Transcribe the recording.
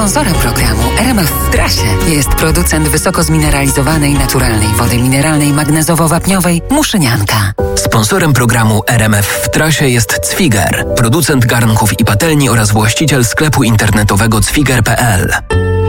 Sponsorem programu RMF w trasie jest producent wysoko zmineralizowanej naturalnej wody mineralnej magnezowo-wapniowej Muszynianka. Sponsorem programu RMF w trasie jest Cwiger, producent garnków i patelni oraz właściciel sklepu internetowego cwiger.pl.